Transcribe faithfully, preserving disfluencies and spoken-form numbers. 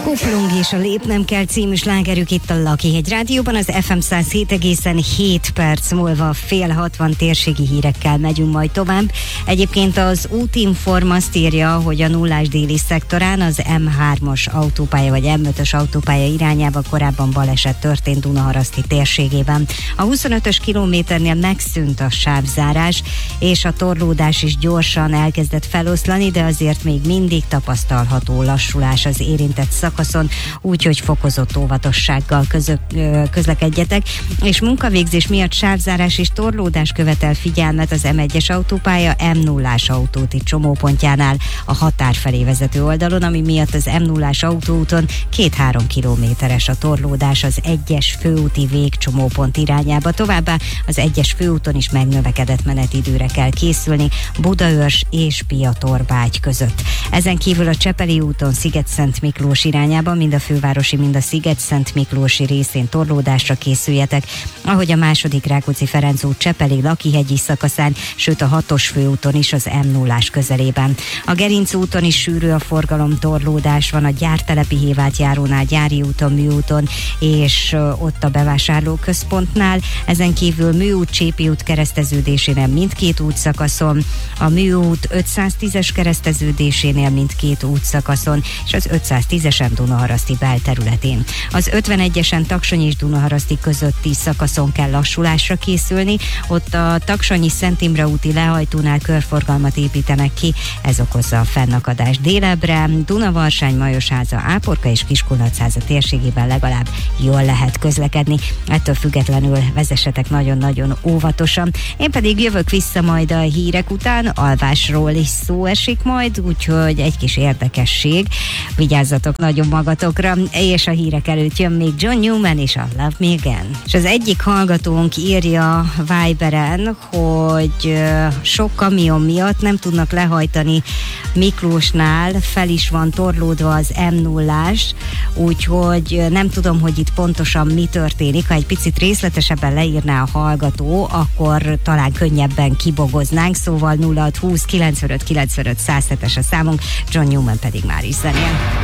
Kuplung és a Lép nem kell című slágerük itt a Lakihegy Rádióban, az ef em száz hét egész hét perc múlva fél hatvan térségi hírekkel megyünk majd tovább. Egyébként az Útinform azt írja, hogy a nullás déli szektorán az em hármas autópálya vagy em ötös autópálya irányába korábban baleset történt Dunaharaszti térségében. A huszonötös kilométernél megszűnt a sávzárás, és a torlódás is gyorsan elkezdett feloszlani, de azért még mindig tapasztalható lassulás az érintett szakaszon, úgyhogy fokozott óvatossággal közö, közlekedjetek, és munkavégzés miatt sávzárás és torlódás követel figyelmet az em egyes autópálya em nullás autóúti csomópontjánál a határ felé vezető oldalon, ami miatt az em nullás autóúton két-három kilométeres a torlódás az egyes főúti végcsomópont irányába. Továbbá az egyes főúton is megnövekedett menetidőre kell készülni Budaörs és Piatorbágy között. Ezen kívül a Csepeli úton Szigetszent Miklós irányában, mind a fővárosi, mind a Szigetszent Miklósi részén torlódásra készüljetek, ahogy a második Rákóczi-Ferenc út Csepeli Lakihegyi szakaszán, sőt a hatos főúton is az em nullás közelében. A Gerinc úton is sűrű a forgalom, torlódás van a Gyártelepi Hévát járónál, Gyári úton, Műúton és ott a bevásárlóközpontnál. Ezen kívül Műút, Csépi út kereszteződésénél mindkét útszakaszon, a Műút ötszáztízes kereszteződésénél mindkét útszakaszon, és az ötszáztízesen Dunaharaszti belterületén. Az ötvenegyesen Taksony és Dunaharaszti közötti szakaszon kell lassulásra készülni, ott a Taksonyi Szent Imre úti lehajtónál körforgalmat építenek ki, ez okozza a fennakadást délebbre. Dunavarsány, Majosháza, Áporka és Kiskunhaczháza térségében legalább jól lehet közlekedni, ettől függetlenül vezessetek nagyon-nagyon óvatosan. Én pedig jövök vissza majd a hírek után, alvásról is szó esik majd, úgyhogy egy kis érdekesség, vigyázzatok nagyon magatokra, és a hírek előtt jön még John Newman és a Love Me Again. És az egyik hallgatónk írja Viberen, hogy sok kamion miatt nem tudnak lehajtani Miklósnál, fel is van torlódva az em nullás, úgyhogy nem tudom, hogy itt pontosan mi történik. Ha egy picit részletesebben leírná a hallgató, akkor talán könnyebben kibogoznánk, szóval nulla hat húsz kilencvenöt kilencvenöt száz hetes a számunk, John Newman pedig már is zenél.